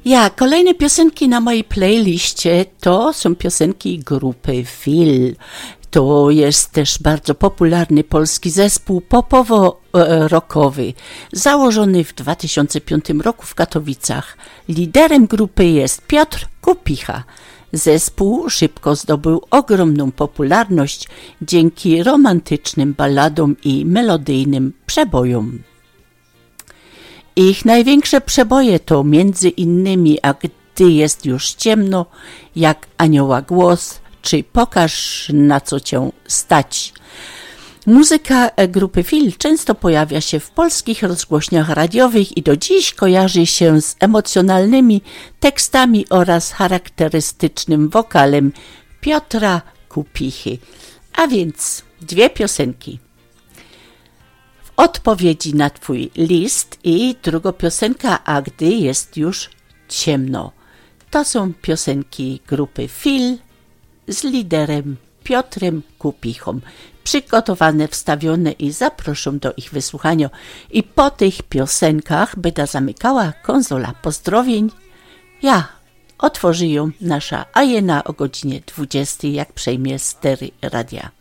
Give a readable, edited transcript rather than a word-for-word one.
Kolejne piosenki na mojej playliście to są piosenki grupy Fil. To jest też bardzo popularny polski zespół popowo-rockowy, założony w 2005 roku w Katowicach. Liderem grupy jest Piotr Kupicha. Zespół szybko zdobył ogromną popularność dzięki romantycznym balladom i melodyjnym przebojom. Ich największe przeboje to między innymi A gdy jest już ciemno, Jak anioła głos, czy Pokaż na co cię stać. Muzyka grupy Fil często pojawia się w polskich rozgłośniach radiowych i do dziś kojarzy się z emocjonalnymi tekstami oraz charakterystycznym wokalem Piotra Kupichy. A więc dwie piosenki. W odpowiedzi na twój list i druga piosenka A gdy jest już ciemno. To są piosenki grupy Fil z liderem Piotrem Kupichą. Przygotowane, wstawione i zaproszę do ich wysłuchania. I po tych piosenkach będę zamykała konsola pozdrowień. Otworzy ją nasza Ajena o godzinie 20, jak przejmie stery radia.